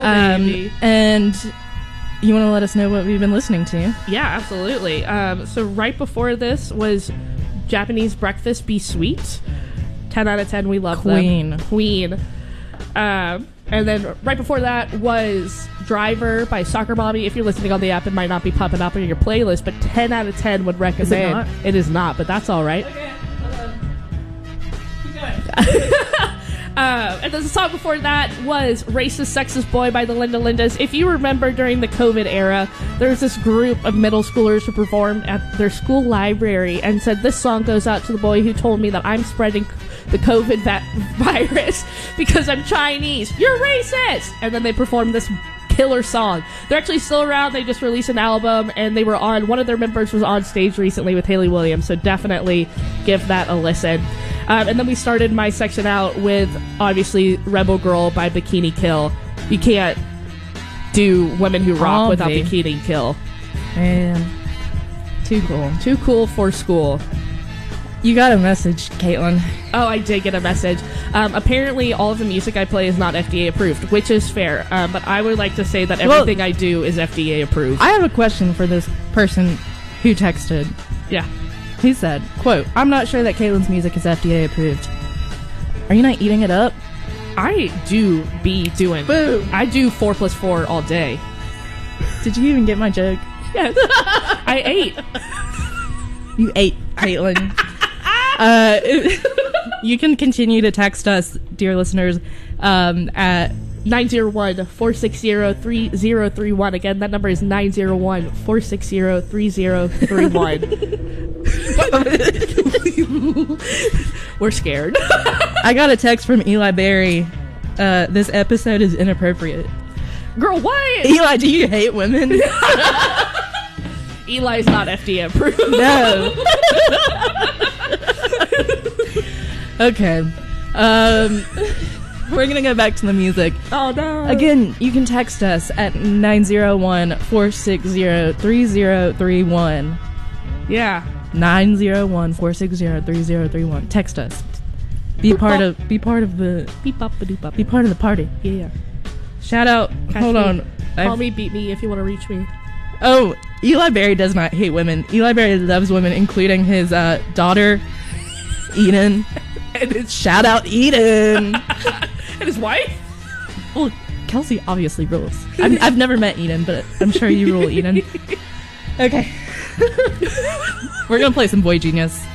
And you want to let us know what we've been listening to? Yeah, absolutely. So right before this was Japanese Breakfast Be Sweet. 10 out of 10. We love them. Queen. And then right before that was Driver by Soccer Mommy. If you're listening on the app, it might not be popping up in your playlist, but 10 out of 10 would recommend. Is it not? It is not, but that's all right. Okay, hold on. Keep going. And then the song before that was Racist Sexist Boy by the Linda Lindas. If you remember during the COVID era, there was this group of middle schoolers who performed at their school library and said, this song goes out to the boy who told me that I'm spreading the COVID virus because I'm Chinese. You're racist! And then they performed this killer song. They're actually still around. They just released an album, and they were on, one of their members was on stage recently with Hayley Williams, so definitely give that a listen. And then we started my section out with, obviously, Rebel Girl by Bikini Kill. You can't do Women Who Rock without Bikini Kill. Man, too cool. Too cool for school. You got a message, Caitlin. Oh, I did get a message. Apparently, all of the music I play is not FDA approved, which is fair. But I would like to say that everything I do is FDA approved. I have a question for this person who texted. Yeah. He said, quote, I'm not sure that Caitlin's music is FDA approved. Are you not eating it up? I do be doing... Boom. I do 4 plus 4 all day. Did you even get my joke? Yes. I ate. You ate, Caitlin. You can continue to text us, dear listeners, at 901-460-3031. Again, that number is 901-460-3031. We're scared. I got a text from Eli Berry. This episode is inappropriate. Girl, what? Eli, do you hate women? Eli's not FDA approved. No. Okay. We're gonna go back to the music. Oh no. Again, you can text us at 901-460-3031. Yeah. 901-460-3031. Text us. Be part of the party. Yeah. Shout out. Hold on. Call me, beat me if you want to reach me. Oh, Eli Berry does not hate women. Eli Berry loves women, including his daughter, Eden. And his shout out Eden. And his wife? Well, Kelsey obviously rules. I've never met Eden, but I'm sure you rule, Eden. Okay. We're gonna play some Boy Genius.